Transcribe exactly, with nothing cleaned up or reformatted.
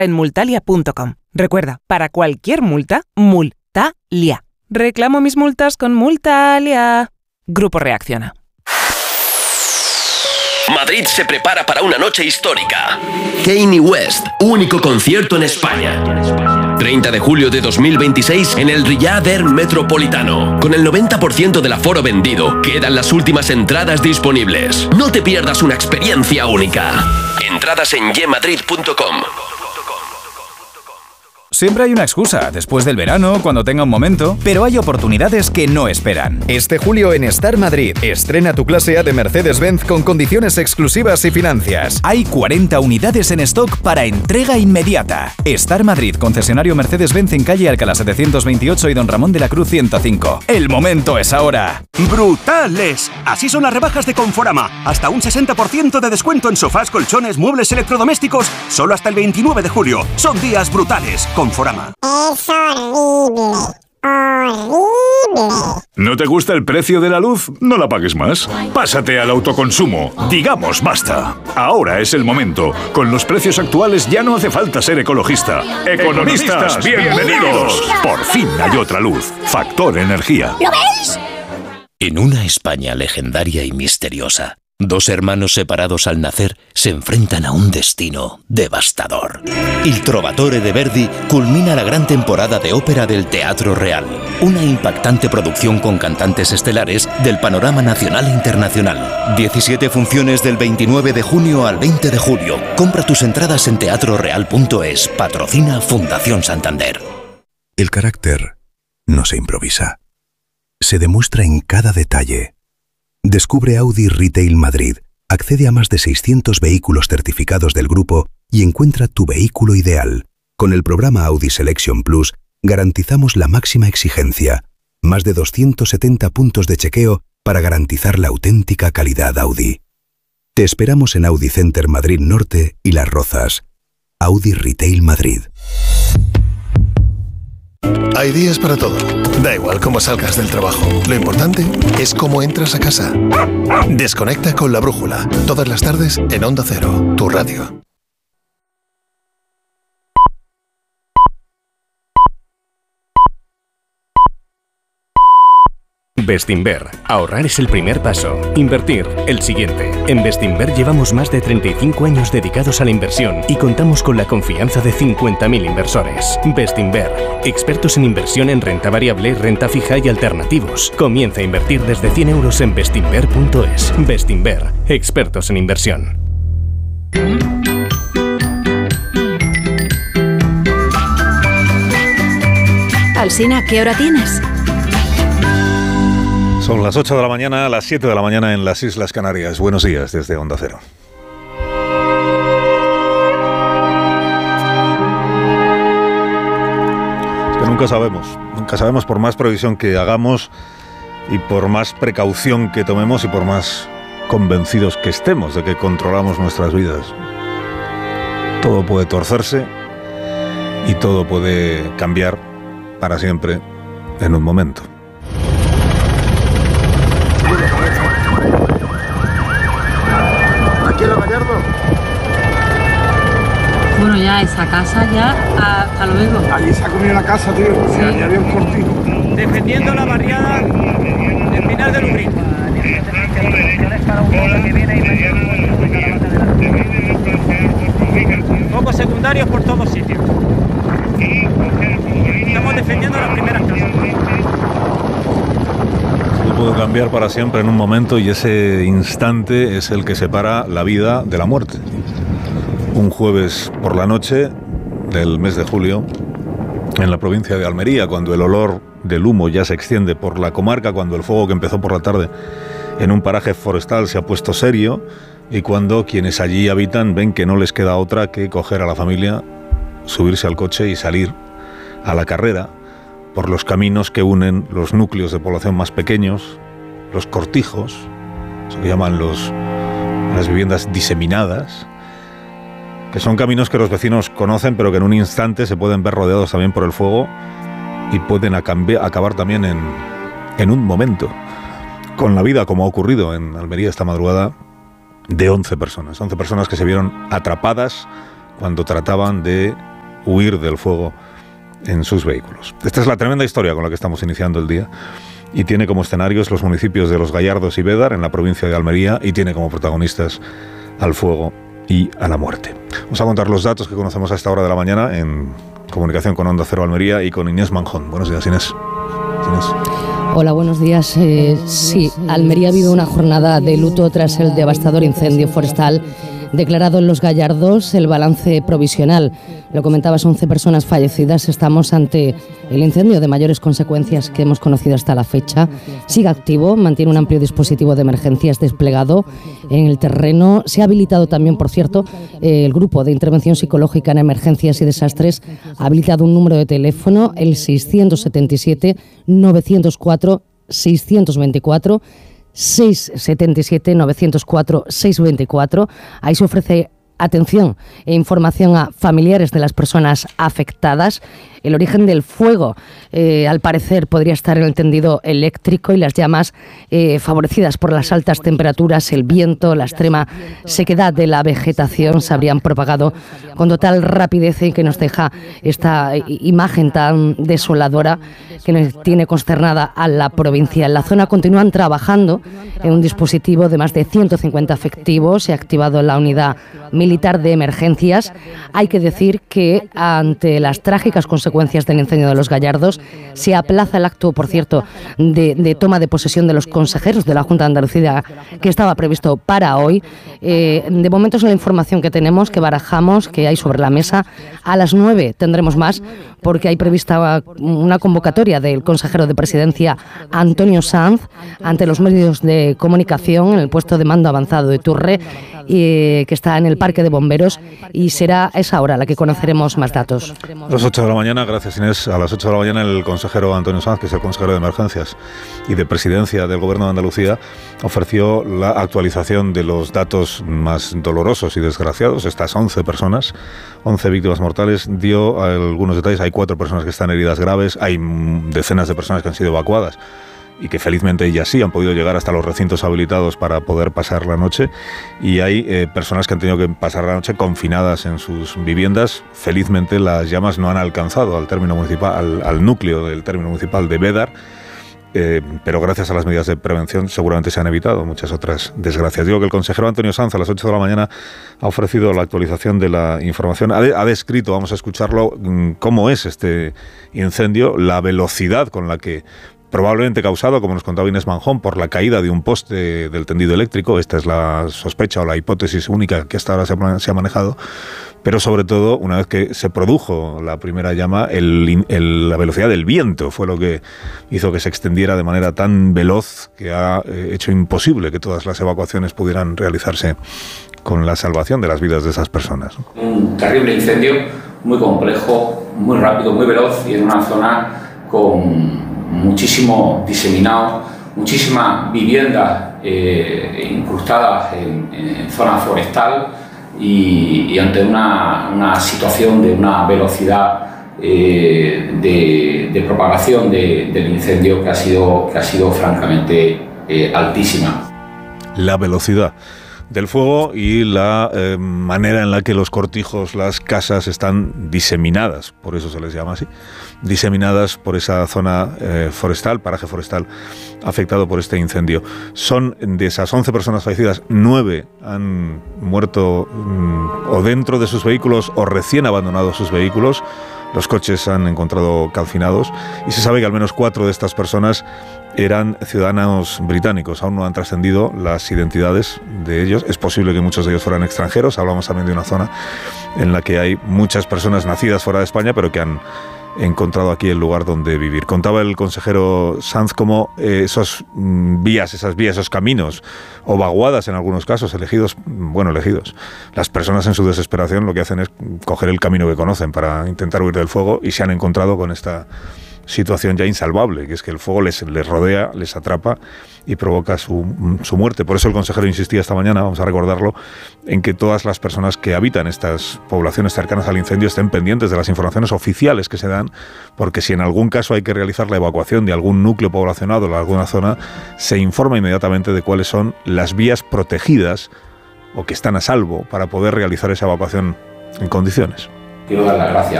en multalia punto com. Recuerda, para cualquier multa, Multalia. Reclamo mis multas con Multalia. Grupo Reacciona. Madrid se prepara para una noche histórica. Kanye West, único concierto en España. treinta de julio de dos mil veintiséis en el Riyadh Air Metropolitano. Con el noventa por ciento del aforo vendido, quedan las últimas entradas disponibles. No te pierdas una experiencia única. Entradas en ye madrid punto com. Siempre hay una excusa, después del verano, cuando tenga un momento, pero hay oportunidades que no esperan. Este julio en Star Madrid, estrena tu clase A de Mercedes-Benz con condiciones exclusivas y financias. Hay cuarenta unidades en stock para entrega inmediata. Star Madrid, concesionario Mercedes-Benz en calle Alcalá setecientos veintiocho y Don Ramón de la Cruz ciento cinco. El momento es ahora. ¡Brutales! Así son las rebajas de Conforama. Hasta un sesenta por ciento de descuento en sofás, colchones, muebles electrodomésticos, solo hasta el veintinueve de julio. Son días brutales. Conforama. Es horrible. Horrible. ¿No te gusta el precio de la luz? No la pagues más. Pásate al autoconsumo. Digamos basta. Ahora es el momento. Con los precios actuales ya no hace falta ser ecologista. Economistas, bienvenidos. Por fin hay otra luz. Factor Energía. ¿Lo veis? En una España legendaria y misteriosa, dos hermanos separados al nacer se enfrentan a un destino devastador. Il Trovatore de Verdi culmina la gran temporada de ópera del Teatro Real, una impactante producción con cantantes estelares del panorama nacional e internacional. diecisiete funciones del veintinueve de junio al veinte de julio. Compra tus entradas en teatro real punto es. Patrocina Fundación Santander. El carácter no se improvisa. Se demuestra en cada detalle. Descubre Audi Retail Madrid, accede a más de seiscientos vehículos certificados del grupo y encuentra tu vehículo ideal. Con el programa Audi Selection Plus garantizamos la máxima exigencia, más de doscientos setenta puntos de chequeo para garantizar la auténtica calidad Audi. Te esperamos en Audi Center Madrid Norte y Las Rozas. Audi Retail Madrid. Hay días para todo. Da igual cómo salgas del trabajo. Lo importante es cómo entras a casa. Desconecta con La Brújula. Todas las tardes en Onda Cero, tu radio. Bestinver. Ahorrar es el primer paso. Invertir, el siguiente. En Bestinver llevamos más de treinta y cinco años dedicados a la inversión y contamos con la confianza de cincuenta mil inversores. Bestinver. Expertos en inversión en renta variable, renta fija y alternativos. Comienza a invertir desde cien euros en bestinver punto es. Bestinver. Expertos en inversión. Alsina, ¿qué hora tienes? Son las ocho de la mañana, las siete de la mañana en las Islas Canarias. Buenos días desde Onda Cero. Es que nunca sabemos, nunca sabemos por más previsión que hagamos y por más precaución que tomemos y por más convencidos que estemos de que controlamos nuestras vidas. Todo puede torcerse y todo puede cambiar para siempre en un momento. Aquí en la Gallardo. Bueno, ya esa casa ya, hasta luego. Allí se ha comido la casa, tío. Sí. O sea, ya había un cortijo. Defendiendo la barriada del Pinar de Lubrito. Focos secundarios por todos sitios. Estamos defendiendo las primeras casas. Todo puede cambiar para siempre en un momento y ese instante es el que separa la vida de la muerte. Un jueves por la noche del mes de julio, en la provincia de Almería, cuando el olor del humo ya se extiende por la comarca, cuando el fuego que empezó por la tarde en un paraje forestal se ha puesto serio y cuando quienes allí habitan ven que no les queda otra que coger a la familia, subirse al coche y salir a la carrera por los caminos que unen los núcleos de población más pequeños, los cortijos, eso que llaman los, las viviendas diseminadas, que son caminos que los vecinos conocen, pero que en un instante se pueden ver rodeados también por el fuego y pueden acambi- acabar también en, en un momento con la vida, como ha ocurrido en Almería esta madrugada, de once personas. once personas que se vieron atrapadas cuando trataban de huir del fuego en sus vehículos. Esta es la tremenda historia con la que estamos iniciando el día y tiene como escenarios los municipios de Los Gallardos y Bédar en la provincia de Almería y tiene como protagonistas al fuego y a la muerte. Vamos a contar los datos que conocemos a esta hora de la mañana en comunicación con Onda Cero Almería y con Inés Manjón. Buenos días, Inés. Inés. Hola, buenos días. Eh, sí, Almería ha vivido una jornada de luto tras el devastador incendio forestal declarado en Los Gallardos. El balance provisional, lo comentabas, once personas fallecidas. Estamos ante el incendio de mayores consecuencias que hemos conocido hasta la fecha. Sigue activo, mantiene un amplio dispositivo de emergencias desplegado en el terreno. Se ha habilitado también, por cierto, eh, el grupo de intervención psicológica en emergencias y desastres. Ha habilitado un número de teléfono, el seiscientos setenta y siete, novecientos cuatro, seiscientos veinticuatro. seiscientos setenta y siete, novecientos cuatro, seiscientos veinticuatro. Ahí se ofrece atención e información a familiares de las personas afectadas. El origen del fuego, eh, al parecer, podría estar en el tendido eléctrico y las llamas eh, favorecidas por las altas temperaturas, el viento, la extrema sequedad de la vegetación se habrían propagado con total rapidez y que nos deja esta imagen tan desoladora que nos tiene consternada a la provincia. En la zona continúan trabajando en un dispositivo de más de ciento cincuenta efectivos. Se ha activado la unidad militar de emergencias. Hay que decir que ante las trágicas consecuencias del incendio de Los Gallardos se aplaza el acto, por cierto, de, de toma de posesión de los consejeros de la Junta de Andalucía, que estaba previsto para hoy. Eh, de momento es la información que tenemos, que barajamos, que hay sobre la mesa. A las nueve tendremos más, porque hay prevista una convocatoria del consejero de Presidencia, Antonio Sanz, ante los medios de comunicación en el puesto de mando avanzado de Turre, eh, que está en el Parque de Bomberos, y será a esa hora la que conoceremos más datos. A las ocho de la mañana, gracias Inés, a las ocho de la mañana el consejero Antonio Sanz, que es el consejero de Emergencias y de Presidencia del Gobierno de Andalucía, ofreció la actualización de los datos más dolorosos y desgraciados. Estas once personas, once víctimas mortales, dio algunos detalles. Hay cuatro personas que están heridas graves, hay decenas de personas que han sido evacuadas y que felizmente ellas sí han podido llegar hasta los recintos habilitados para poder pasar la noche, y hay eh, personas que han tenido que pasar la noche confinadas en sus viviendas. Felizmente las llamas no han alcanzado al término municipal, al, al núcleo del término municipal de Bédar, eh, pero gracias a las medidas de prevención seguramente se han evitado muchas otras desgracias. Digo que el consejero Antonio Sanz a las ocho de la mañana ha ofrecido la actualización de la información, ha, de, ha descrito, vamos a escucharlo, cómo es este incendio, la velocidad con la que, probablemente causado, como nos contaba Inés Manjón, por la caída de un poste del tendido eléctrico. Esta es la sospecha o la hipótesis única que hasta ahora se ha, se ha manejado. Pero sobre todo, una vez que se produjo la primera llama, el, el, la velocidad del viento fue lo que hizo que se extendiera de manera tan veloz que ha eh, hecho imposible que todas las evacuaciones pudieran realizarse con la salvación de las vidas de esas personas. Un terrible incendio, muy complejo, muy rápido, muy veloz, y en una zona con muchísimo diseminado, muchísimas viviendas eh, incrustadas en, en zona forestal y, y ante una, una situación de una velocidad eh, de, de propagación de, del incendio que ha sido, que ha sido francamente eh, altísima. La velocidad del fuego y la eh, manera en la que los cortijos, las casas están diseminadas, por eso se les llama así, diseminadas por esa zona eh, forestal, paraje forestal afectado por este incendio. Son de esas once personas fallecidas, nueve han muerto mmm, o dentro de sus vehículos o recién abandonados sus vehículos. Los coches se han encontrado calcinados y se sabe que al menos cuatro de estas personas eran ciudadanos británicos. Aún no han trascendido las identidades de ellos. Es posible que muchos de ellos fueran extranjeros. Hablamos también de una zona en la que hay muchas personas nacidas fuera de España, pero que han encontrado aquí el lugar donde vivir. Contaba el consejero Sanz cómo eh, esos mm, vías, esas vías, esos caminos, o vaguadas en algunos casos, elegidos, bueno, elegidos. Las personas en su desesperación lo que hacen es coger el camino que conocen para intentar huir del fuego y se han encontrado con esta situación ya insalvable, que es que el fuego les, les rodea, les atrapa y provoca su, su muerte. Por eso el consejero insistía esta mañana, vamos a recordarlo, en que todas las personas que habitan estas poblaciones cercanas al incendio estén pendientes de las informaciones oficiales que se dan, porque si en algún caso hay que realizar la evacuación de algún núcleo poblacionado o de alguna zona, se informa inmediatamente de cuáles son las vías protegidas o que están a salvo para poder realizar esa evacuación en condiciones. Quiero dar las gracias